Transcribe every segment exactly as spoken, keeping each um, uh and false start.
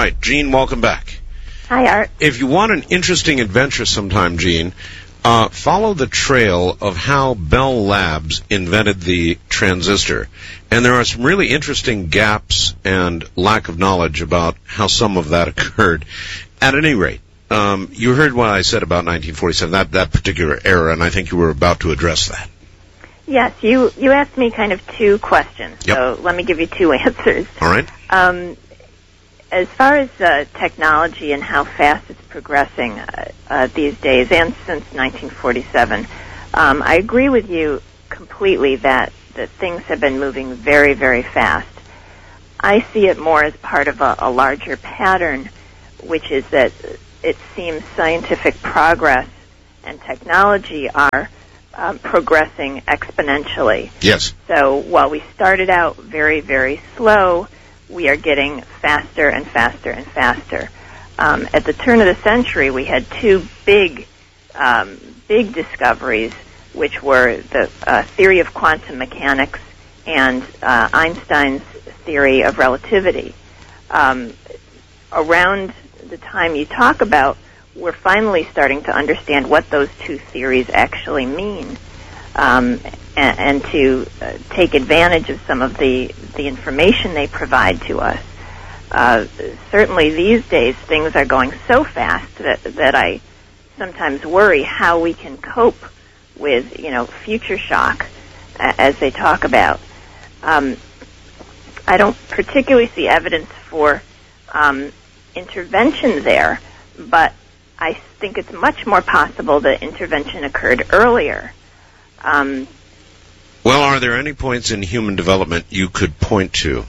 right, Gene, welcome back. Hi, Art. If you want an interesting adventure sometime, Gene, uh, follow the trail of how Bell Labs invented the transistor. And there are some really interesting gaps and lack of knowledge about how some of that occurred. At any rate, um, you heard what I said about nineteen forty-seven, that, that particular era, and I think you were about to address that. Yes, you, you asked me kind of two questions, Yep. so let me give you two answers. All right. Um, as far as uh, technology and how fast it's progressing uh, uh, these days, and since nineteen forty-seven, um, I agree with you completely that, that things have been moving very, very fast. I see it more as part of a, a larger pattern, which is that it seems scientific progress and technology are um, progressing exponentially. Yes. So while we started out very, very slow, we are getting faster and faster and faster. Um, at the turn of the century, we had two big, um, big discoveries, which were the uh, theory of quantum mechanics and uh, Einstein's theory of relativity. Um, around the time you talk about, we're finally starting to understand what those two theories actually mean, um, and, and to uh, take advantage of some of the, the information they provide to us. Uh, certainly these days things are going so fast that, that I sometimes worry how we can cope with, you know, future shock, uh, as they talk about. Um, I don't particularly see evidence for um, intervention there, but I think it's much more possible that intervention occurred earlier. Um, Well, are there any points in human development you could point to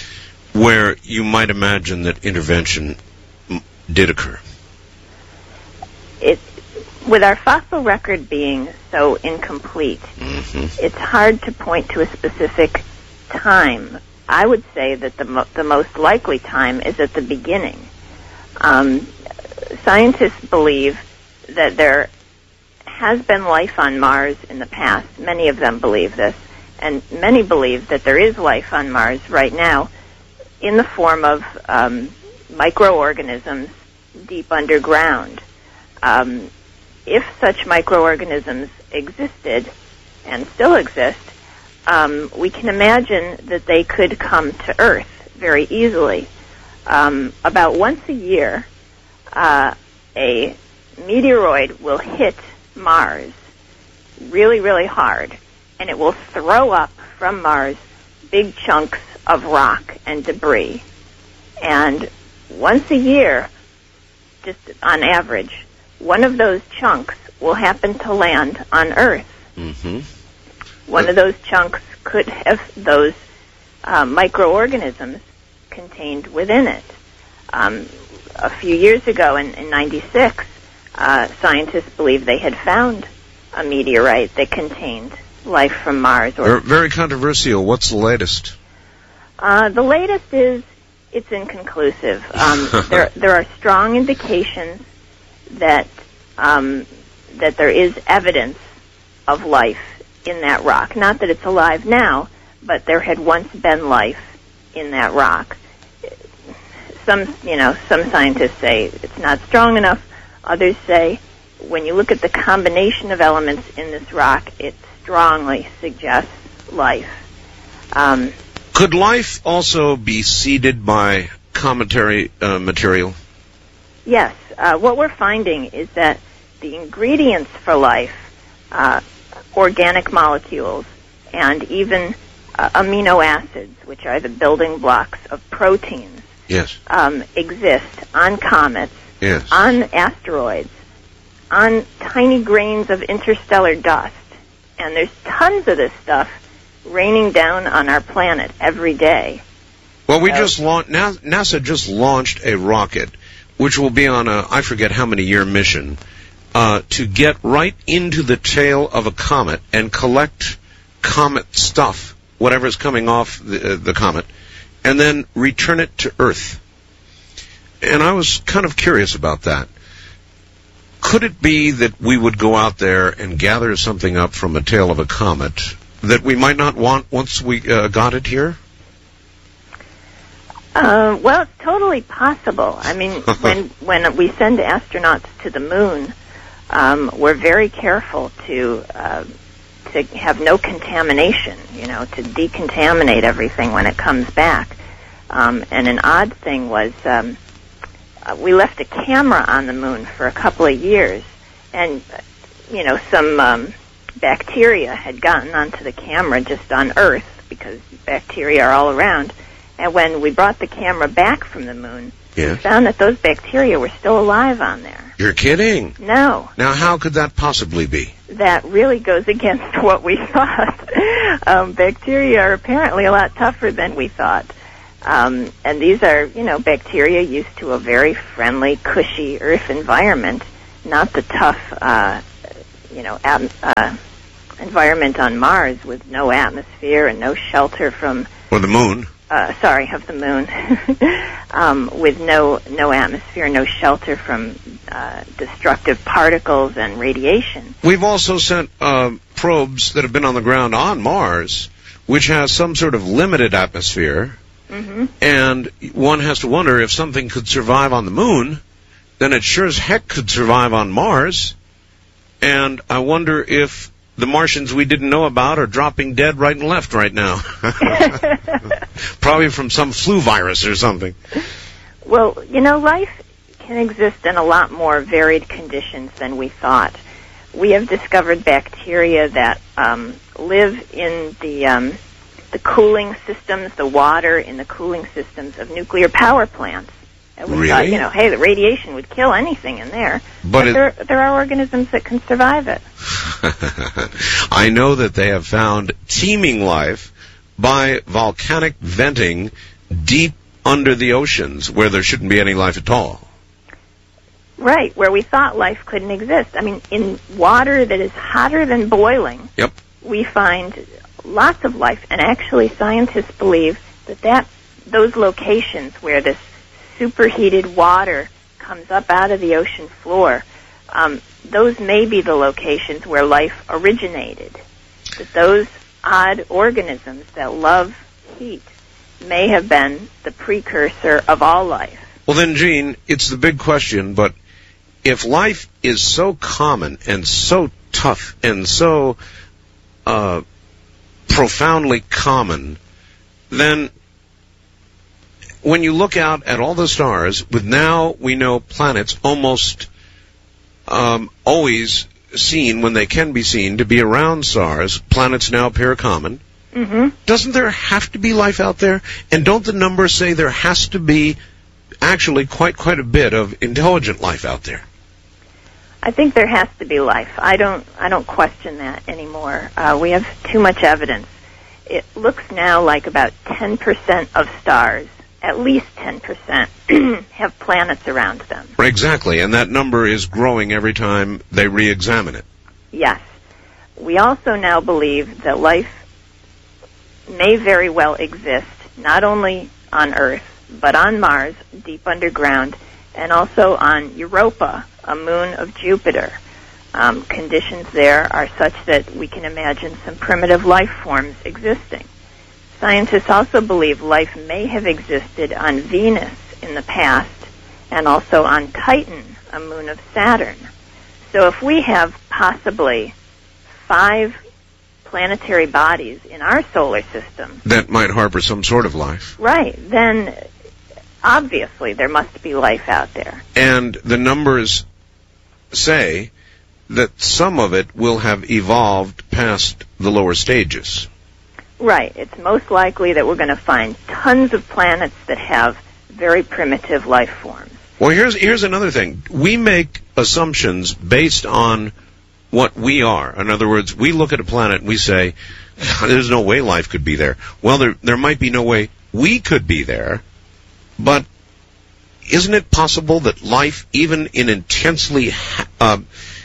where you might imagine that intervention m- did occur? It, with our fossil record being so incomplete, Mm-hmm. it's hard to point to a specific time. I would say that the, mo- the most likely time is at the beginning. Um, scientists believe that there has been life on Mars in the past. Many of them believe this, and many believe that there is life on Mars right now in the form of um, microorganisms deep underground. Um, if such microorganisms existed and still exist, um, we can imagine that they could come to Earth very easily. Um, about once a year, uh, a meteoroid will hit Mars really, really hard, and it will throw up from Mars big chunks of rock and debris. And once a year, just on average, one of those chunks will happen to land on Earth. Mm-hmm. One of those chunks could have those uh, microorganisms contained within it. Um, a few years ago, in, in ninety-six, uh, scientists believed they had found a meteorite that contained life from Mars. Or Very, very controversial. What's the latest? Uh, the latest is it's inconclusive. Um, there, there are strong indications that um, that there is evidence of life in that rock. Not that it's alive now, but there had once been life in that rock. Some, you know, some scientists say it's not strong enough. Others say when you look at the combination of elements in this rock, it strongly suggests life. Um, Could life also be seeded by cometary uh, material? Yes. Uh, what we're finding is that the ingredients for life, uh, organic molecules, and even uh, amino acids, which are the building blocks of proteins, Yes. um, exist on comets, Yes. on asteroids, on tiny grains of interstellar dust. And there's tons of this stuff raining down on our planet every day. Well, we So- just launched, NASA just launched a rocket, which will be on a, I forget how many year mission, uh, to get right into the tail of a comet and collect comet stuff, whatever is coming off the, uh, the comet, and then return it to Earth. And I was kind of curious about that. Could it be that we would go out there and gather something up from a tail of a comet that we might not want once we uh, got it here? Uh, well, it's totally possible. I mean, when when we send astronauts to the moon, um, we're very careful to uh, to have no contamination. You know, to decontaminate everything when it comes back. Um, and an odd thing was um, uh, we left a camera on the moon for a couple of years, and you know, some um, bacteria had gotten onto the camera just on Earth because bacteria are all around. And when we brought the camera back from the moon, yes. we found that those bacteria were still alive on there. You're kidding? No. Now, how could that possibly be? That really goes against what we thought. um, bacteria are apparently a lot tougher than we thought. Um, and these are, you know, bacteria used to a very friendly, cushy Earth environment, not the tough, uh, you know, at, uh, environment on Mars with no atmosphere and no shelter from... Or the moon. Uh, sorry, of the moon, um, with no no atmosphere, no shelter from uh, destructive particles and radiation. We've also sent uh, probes that have been on the ground on Mars, which has some sort of limited atmosphere, mm-hmm. and one has to wonder if something could survive on the moon, then it sure as heck could survive on Mars, and I wonder if the Martians we didn't know about are dropping dead right and left right now. Probably from some flu virus or something. Well, you know, life can exist in a lot more varied conditions than we thought. We have discovered bacteria that um, live in the um, the cooling systems, the water in the cooling systems of nuclear power plants. And we really? thought, you know, hey, the radiation would kill anything in there. But, but it, there, there are organisms that can survive it. I know that they have found teeming life by volcanic venting deep under the oceans where there shouldn't be any life at all. Right, where we thought life couldn't exist. I mean, in water that is hotter than boiling, yep. we find lots of life. And actually, scientists believe that, that those locations where this superheated water comes up out of the ocean floor, um, those may be the locations where life originated. That those odd organisms that love heat may have been the precursor of all life. Well then, Gene, it's the big question, but if life is so common and so tough and so uh, profoundly common, then when you look out at all the stars, with now we know planets almost um, always seen, when they can be seen, to be around stars, planets now appear common. Mm-hmm. Doesn't there have to be life out there? And don't the numbers say there has to be actually quite, quite a bit of intelligent life out there? I think there has to be life. I don't, I don't question that anymore. Uh, we have too much evidence. It looks now like about ten percent of stars, at least ten percent, have planets around them. Exactly, and that number is growing every time they re-examine it. Yes. We also now believe that life may very well exist, not only on Earth, but on Mars, deep underground, and also on Europa, a moon of Jupiter. Um, conditions there are such that we can imagine some primitive life forms existing. Scientists also believe life may have existed on Venus in the past, and also on Titan, a moon of Saturn. So if we have possibly five planetary bodies in our solar system that might harbor some sort of life, right, then obviously there must be life out there. And the numbers say that some of it will have evolved past the lower stages. Right. It's most likely that we're going to find tons of planets that have very primitive life forms. Well, here's here's another thing. We make assumptions based on what we are. In other words, we look at a planet and we say, there's no way life could be there. Well, there there might be no way we could be there, but isn't it possible that life, even in intensely uh,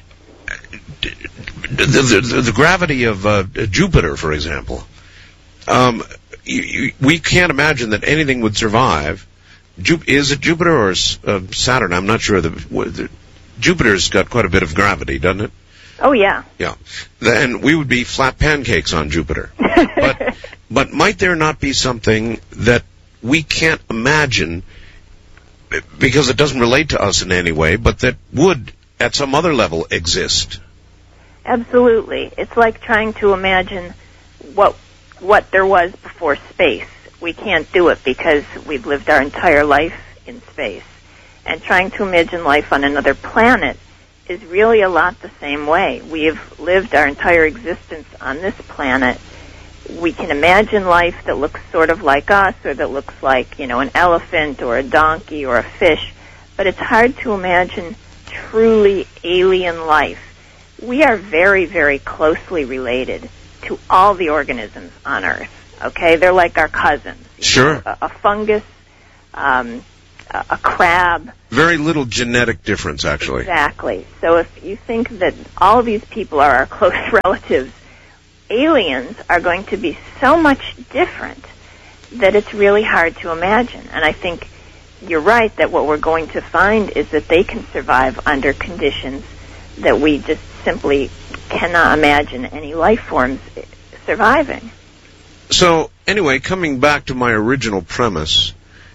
the, the, the gravity of uh, Jupiter, for example, um, you, you, we can't imagine that anything would survive. Ju- is it Jupiter or uh, Saturn? I'm not sure. The, the Jupiter's got quite a bit of gravity, doesn't it? Oh, yeah. Yeah. Then we would be flat pancakes on Jupiter. but but might there not be something that we can't imagine because it doesn't relate to us in any way, but that would, at some other level, exist. Absolutely. It's like trying to imagine what what there was before space. We can't do it because we've lived our entire life in space. And trying to imagine life on another planet is really a lot the same way. We have lived our entire existence on this planet. We can imagine life that looks sort of like us, or that looks like, you know, an elephant or a donkey or a fish, but it's hard to imagine truly alien life. We are very, very closely related to all the organisms on Earth, okay? They're like our cousins. Sure. A, a fungus, um, a, a crab. Very little genetic difference, actually. Exactly. So if you think that all of these people are our close relatives, aliens are going to be so much different that it's really hard to imagine. And I think you're right that what we're going to find is that they can survive under conditions that we just simply cannot imagine any life forms surviving. So, anyway, coming back to my original premise,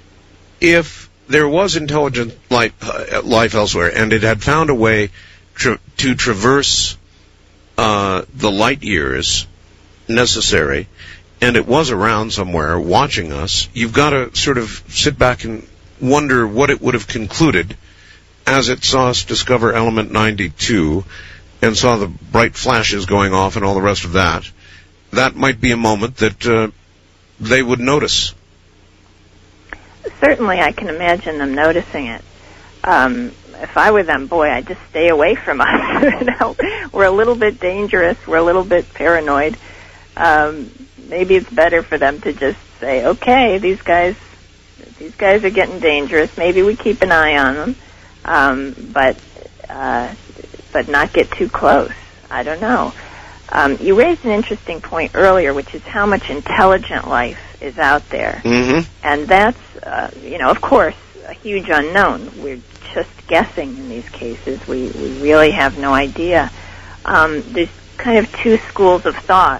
if there was intelligent life, uh, life elsewhere, and it had found a way tra- to traverse uh, the light years necessary, and it was around somewhere watching us, you've got to sort of sit back and wonder what it would have concluded as it saw us discover element ninety-two and saw the bright flashes going off and all the rest of that. That might be a moment that uh, they would notice. Certainly, I can imagine them noticing it. Um, if I were them, boy, I'd just stay away from us. You know, we're a little bit dangerous. We're a little bit paranoid. Um, maybe it's better for them to just say, "Okay, these guys, these guys are getting dangerous. Maybe we keep an eye on them, um, but uh, but not get too close." I don't know. Um, you raised an interesting point earlier, which is how much intelligent life is out there. Mm-hmm. And that's, uh, you know, of course, a huge unknown. We're just guessing in these cases. We, we really have no idea. Um, there's kind of two schools of thought.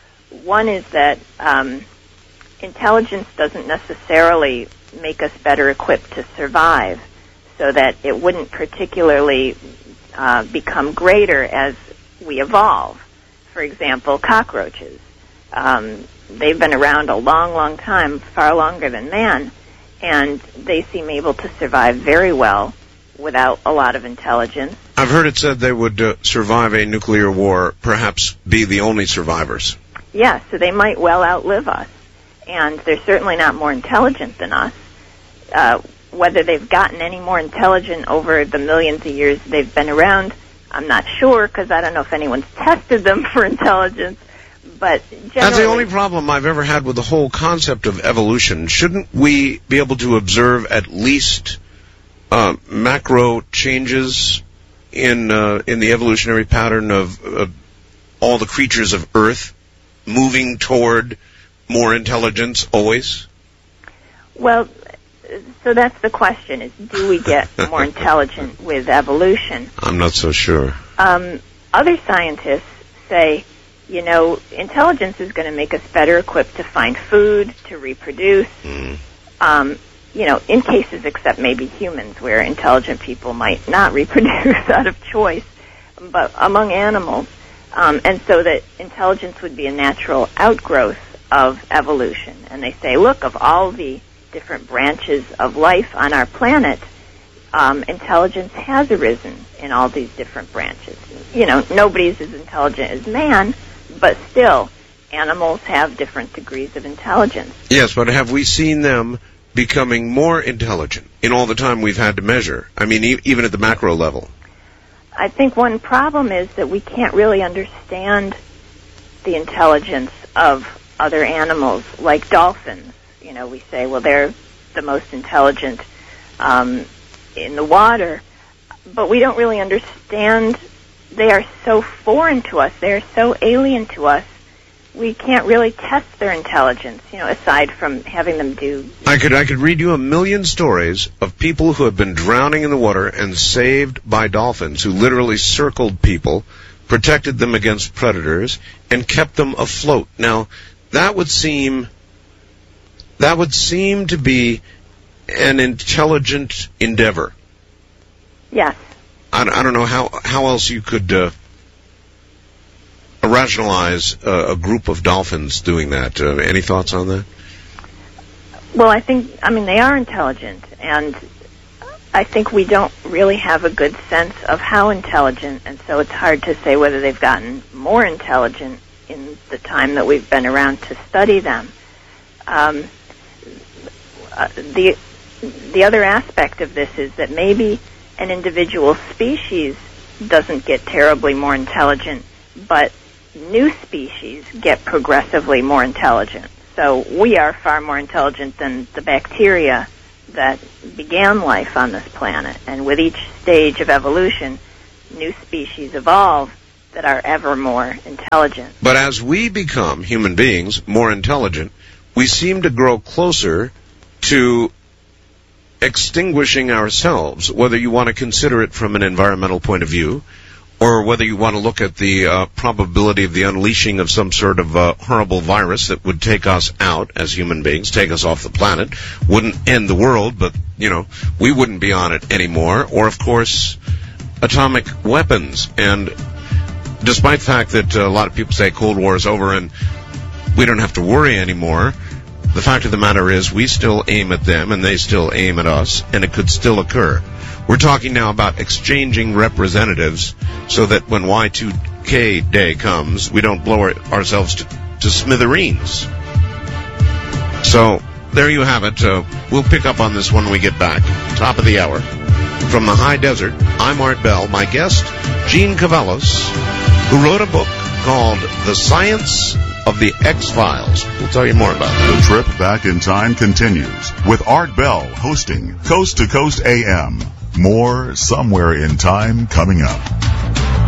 One is that um, intelligence doesn't necessarily make us better equipped to survive, so that it wouldn't particularly uh, become greater as we evolve. For example, cockroaches. Um, they've been around a long, long time, far longer than man, and they seem able to survive very well without a lot of intelligence. I've heard it said they would uh, survive a nuclear war, perhaps be the only survivors. Yeah, so they might well outlive us, and they're certainly not more intelligent than us. Uh, whether they've gotten any more intelligent over the millions of years they've been around, I'm not sure, because I don't know if anyone's tested them for intelligence, but generally... That's the only problem I've ever had with the whole concept of evolution. Shouldn't we be able to observe at least uh, macro changes in uh, in the evolutionary pattern of uh, all the creatures of Earth moving toward more intelligence always? Well, so that's the question, is do we get more intelligent with evolution? I'm not so sure. Um, other scientists say, you know, intelligence is going to make us better equipped to find food, to reproduce, Mm. um, you know, in cases except maybe humans, where intelligent people might not reproduce out of choice, but among animals. Um, and so that intelligence would be a natural outgrowth of evolution. And they say, look, of all the different branches of life on our planet, um, intelligence has arisen in all these different branches. You know, nobody's as intelligent as man, but still, animals have different degrees of intelligence. Yes, but have we seen them becoming more intelligent in all the time we've had to measure? I mean, e- even at the macro level. I think one problem is that we can't really understand the intelligence of other animals, like dolphins. You know, we say, well, they're the most intelligent um, in the water, but we don't really understand. They are so foreign to us. They are so alien to us. We can't really test their intelligence, you know, aside from having them do... I could I could read you a million stories of people who have been drowning in the water and saved by dolphins, who literally circled people, protected them against predators, and kept them afloat. Now, that would seem that would seem to be an intelligent endeavor. Yes. I, I don't know how, how else you could uh, rationalize uh, a group of dolphins doing that. Uh, any thoughts on that? Well, I think, I mean, they are intelligent, and I think we don't really have a good sense of how intelligent, and so it's hard to say whether they've gotten more intelligent in the time that we've been around to study them. Um, uh, the the other aspect of this is that maybe an individual species doesn't get terribly more intelligent, but new species get progressively more intelligent. So we are far more intelligent than the bacteria that began life on this planet. And with each stage of evolution, new species evolve that are ever more intelligent. But as we become, human beings, more intelligent, we seem to grow closer to extinguishing ourselves, whether you want to consider it from an environmental point of view, or whether you want to look at the uh, probability of the unleashing of some sort of uh, horrible virus that would take us out as human beings, take us off the planet, wouldn't end the world, but, you know, we wouldn't be on it anymore, or, of course, atomic weapons. And despite the fact that uh, a lot of people say Cold War is over and we don't have to worry anymore, the fact of the matter is we still aim at them and they still aim at us, and it could still occur. We're talking now about exchanging representatives so that when Y two K day comes, we don't blow our, ourselves to, to smithereens. So there you have it. Uh, we'll pick up on this when we get back. Top of the hour. From the high desert, I'm Art Bell. My guest, Gene Cavallos, who wrote a book called The Science of the X-Files. We'll tell you more about that. The trip back in time continues with Art Bell hosting Coast to Coast A M. More somewhere in time coming up.